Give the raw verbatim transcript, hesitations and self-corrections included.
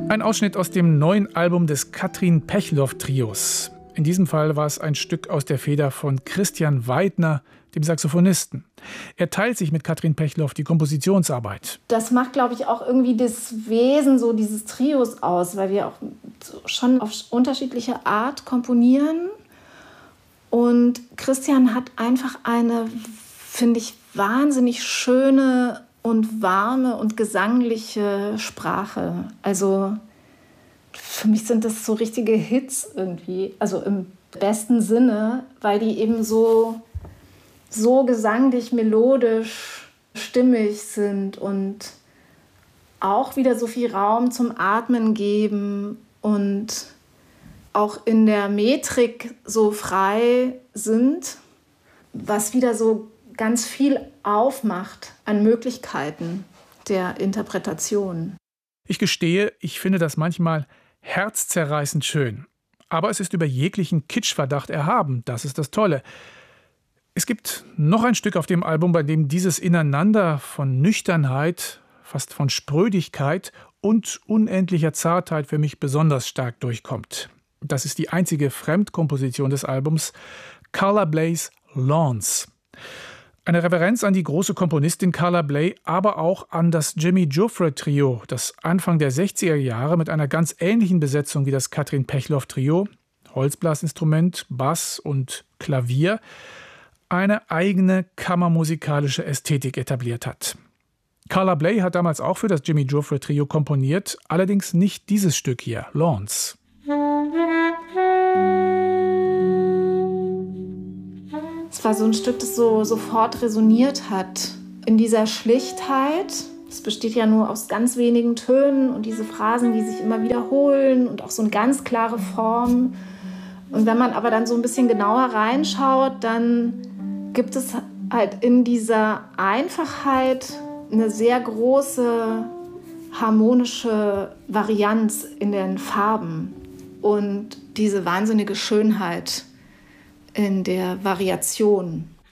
Ein Ausschnitt aus dem neuen Album des Katrin Pechloff-Trios. In diesem Fall war es ein Stück aus der Feder von Christian Weidner, dem Saxophonisten. Er teilt sich mit Katrin Pechloff die Kompositionsarbeit. Das macht, glaube ich, auch irgendwie das Wesen so dieses Trios aus, weil wir auch schon auf unterschiedliche Art komponieren. Und Christian hat einfach eine, finde ich, wahnsinnig schöne und warme und gesangliche Sprache. Also für mich sind das so richtige Hits irgendwie, also im besten Sinne, weil die eben so, so gesanglich, melodisch, stimmig sind und auch wieder so viel Raum zum Atmen geben und auch in der Metrik so frei sind, was wieder so ganz viel aufmacht an Möglichkeiten der Interpretation. Ich gestehe, ich finde das manchmal herzzerreißend schön. Aber es ist über jeglichen Kitschverdacht erhaben. Das ist das Tolle. Es gibt noch ein Stück auf dem Album, bei dem dieses Ineinander von Nüchternheit, fast von Sprödigkeit und unendlicher Zartheit für mich besonders stark durchkommt. Das ist die einzige Fremdkomposition des Albums, Carla Bleys Lawns. Eine Reverenz an die große Komponistin Carla Bley, aber auch an das Jimmy Giuffre Trio, das Anfang der sechziger Jahre mit einer ganz ähnlichen Besetzung wie das Katrin Pechloff Trio, Holzblasinstrument, Bass und Klavier, eine eigene kammermusikalische Ästhetik etabliert hat. Carla Bley hat damals auch für das Jimmy Giuffre Trio komponiert, allerdings nicht dieses Stück hier, Lawns. Es war so ein Stück, das so sofort resoniert hat in dieser Schlichtheit. Es besteht ja nur aus ganz wenigen Tönen und diese Phrasen, die sich immer wiederholen und auch so eine ganz klare Form. Und wenn man aber dann so ein bisschen genauer reinschaut, dann gibt es halt in dieser Einfachheit eine sehr große harmonische Varianz in den Farben und diese wahnsinnige Schönheit in der Variation.